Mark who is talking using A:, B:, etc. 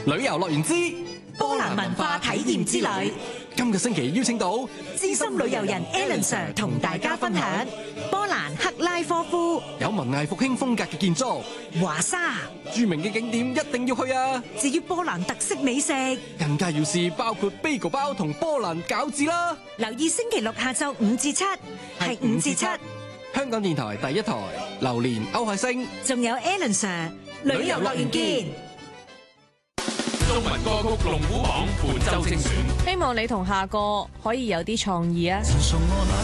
A: 旅遊樂園之
B: 波蘭文化體驗之旅。
A: 今個星期邀請到
B: 資深旅遊人 Alan Sir 同大家分享波蘭克拉科夫，
A: 有文藝復興風格嘅建築，
B: 華沙，
A: 著名嘅景點一定要去啊！
B: 至於波蘭特色美食，
A: 更加要試包括 bagel 包同波蘭餃子啦！
B: 留意星期六下晝5至7，係5至7，
A: 香港電台第一台，榴蓮歐海星，
B: 仲有 Alan Sir，旅遊樂園見。
C: 中文歌曲龍虎榜本周精選，
D: 希望你同夏哥可以有啲創意啊！